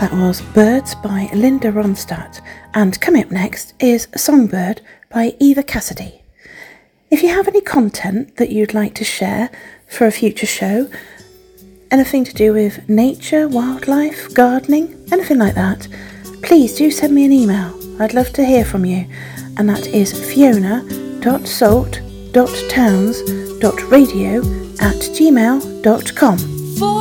That was Birds by Linda Ronstadt, and coming up next is Songbird by Eva Cassidy. If you have any content that you'd like to share for a future show, anything to do with nature, wildlife, gardening, anything like that, please do send me an email. I'd love to hear from you, and that is fiona.salt.towns.radio@gmail.com.